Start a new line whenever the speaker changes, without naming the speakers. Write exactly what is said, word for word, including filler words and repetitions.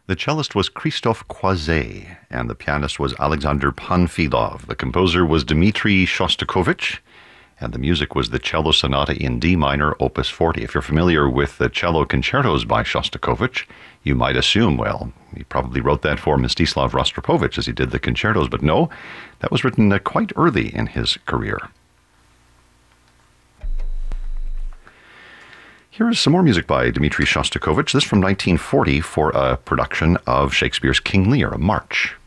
The cellist was Christophe Croiset, and the pianist was Alexander Panfilov. The composer was Dmitri Shostakovich, and the music was the Cello Sonata in D minor, Opus forty. If you're familiar with the cello concertos by Shostakovich, you might assume, well, he probably wrote that for Mstislav Rostropovich as he did the concertos, but no, that was written uh, quite early in his career. Here is some more music by Dmitri Shostakovich, this from nineteen forty for a production of Shakespeare's King Lear, a march.